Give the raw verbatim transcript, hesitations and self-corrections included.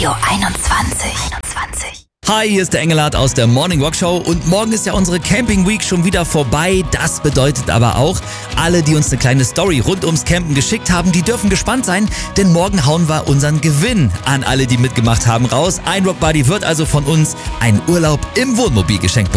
Radio einundzwanzig. einundzwanzig. Hi, hier ist der Engelhardt aus der Morning Rock Show und morgen ist ja unsere Camping Week schon wieder vorbei. Das bedeutet aber auch, alle, die uns eine kleine Story rund ums Campen geschickt haben, die dürfen gespannt sein, denn morgen hauen wir unseren Gewinn an alle, die mitgemacht haben, raus. Ein Rock Buddy wird also von uns einen Urlaub im Wohnmobil geschenkt bekommen.